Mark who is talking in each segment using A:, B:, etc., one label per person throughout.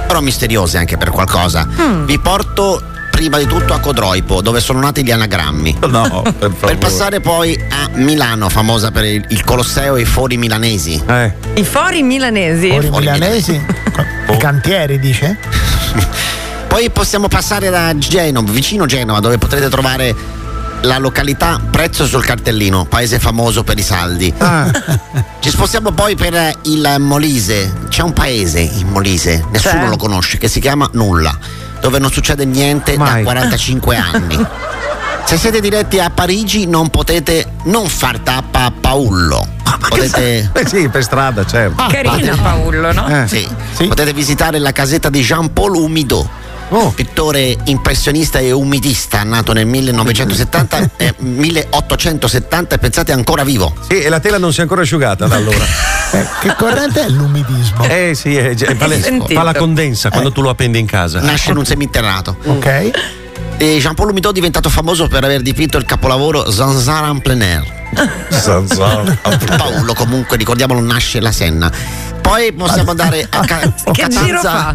A: però misteriose anche per qualcosa. Vi porto prima di tutto a Codroipo, dove sono nati gli anagrammi.
B: No,
A: per passare poi a Milano, famosa per il Colosseo e i fori milanesi.
C: I fori milanesi?
D: Fori milanesi? I cantieri, dice?
A: Poi possiamo passare da Genova, vicino Genova, dove potrete trovare la località Prezzo sul cartellino, paese famoso per i saldi. Ci spostiamo poi per il Molise. C'è un paese in Molise, nessuno lo conosce, che si chiama Nulla, dove non succede niente da 45 anni. Se siete diretti a Parigi non potete non far tappa a Paullo. Potete...
B: sì, per strada, certo.
C: Carina Paullo, no?
A: Sì. Potete visitare la casetta di Jean-Paul Humidot, pittore impressionista e umidista, nato nel 1870 e pensate ancora vivo.
B: Sì, e la tela non si è ancora asciugata da allora.
D: Che corrente è l'umidismo?
B: Sì, fa la condensa quando tu lo appendi in casa.
A: Nasce in un seminterrato.
D: Ok.
A: E Jean-Paul Humidot è diventato famoso per aver dipinto il capolavoro Zanzara en plein air. Paolo, comunque, ricordiamolo, nasce la Senna. Poi possiamo andare a Catanza.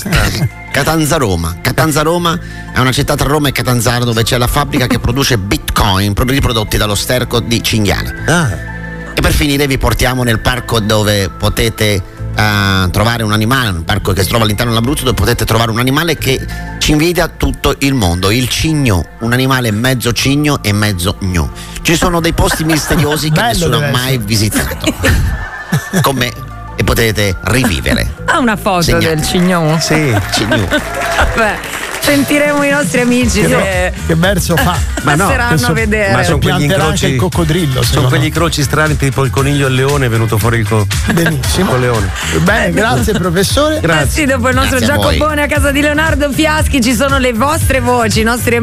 A: Catanza Roma. Catanza Roma è una città tra Roma e Catanzaro, dove c'è la fabbrica che produce bitcoin riprodotti dallo sterco di cinghiale. E per finire vi portiamo nel parco dove potete trovare un animale, un parco che si trova all'interno dell'Abruzzo, dove potete trovare un animale che ci invidia tutto il mondo, il cigno, un animale mezzo cigno e mezzo gnu. Ci sono dei posti misteriosi che nessuno ha mai visitato con me e potete rivivere.
C: Ha una foto del cigno?
B: Sì,
A: cigno.
C: Vabbè, sentiremo i nostri amici
D: che verso fa.
C: Ma passeranno a vedere.
B: Ma sono quegli incroci,
D: il coccodrillo.
B: Sono quegli incroci strani, tipo il coniglio e il leone è venuto fuori il
D: benissimo.
B: leone.
D: Bene, grazie professore.
B: Grazie.
C: Sì, dopo il nostro Giacobone a casa di Leonardo Fiaschi ci sono le vostre voci, i nostri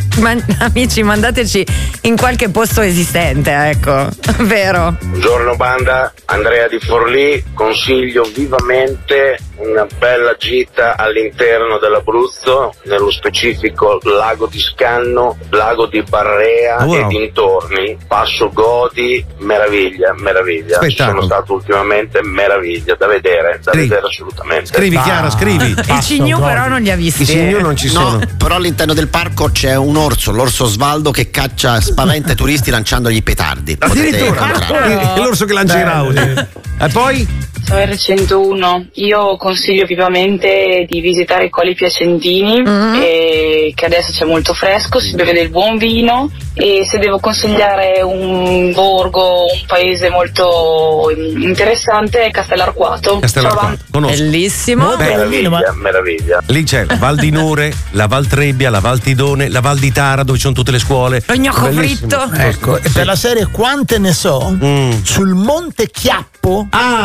C: amici, mandateci in qualche posto esistente, ecco. Vero?
E: Buongiorno banda, Andrea di Forlì, consiglio vivamente una bella gita all'interno dell'Abruzzo, nello specifico Lago di Scanno, Lago di Barrea e dintorni, Passo Godi, meraviglia. Ci sono stato ultimamente, meraviglia, da vedere assolutamente.
B: Scrivi Chiara, scrivi.
C: Il cigno però non li ha visti.
B: I cigno non ci sono.
A: No, però all'interno del parco c'è un orso, l'orso Osvaldo, che spaventa i turisti lanciandogli i petardi.
B: Addirittura? È l'orso che lancia i raudi. E poi?
F: Sono R101, io consiglio vivamente di visitare i Colli Piacentini, che adesso c'è molto fresco, si beve del buon vino, e se devo consigliare un borgo, un paese molto interessante è Castellarquato.
B: Conosco.
C: Bellissimo.
E: Meraviglia.
B: Lì c'è la Val di Nore, la Val Trebbia, la Val Tidone, la Val di Tara, dove ci sono tutte le scuole.
C: Lo gnocco fritto.
D: Ecco, e per la serie quante ne so, sul Monte Chiappo.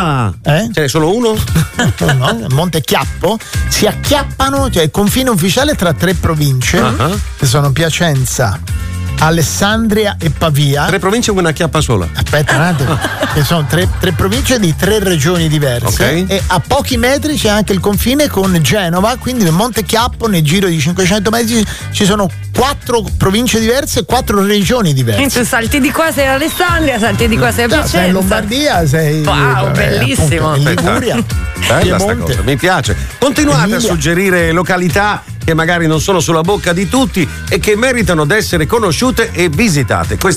B: Ce n'è solo uno?
D: No, Monte Chiappo si acchiappano, cioè il confine ufficiale tra 3 province che sono Piacenza, Alessandria e Pavia.
B: 3 province con una chiappa sola.
D: Aspetta un attimo, che sono 3 province di 3 regioni diverse, e a pochi metri c'è anche il confine con Genova, quindi nel Monte Chiappo, nel giro di 500 metri, ci sono 4 province diverse e 4 regioni diverse.
C: Tu salti di qua sei Alessandria, salti di qua sei Piacenza.
D: Sei in Lombardia, sei
C: bellissimo.
D: Appunto, in Liguria.
B: Bella sta cosa, mi piace. Continuate a suggerire località che magari non sono sulla bocca di tutti e che meritano di essere conosciute e visitate.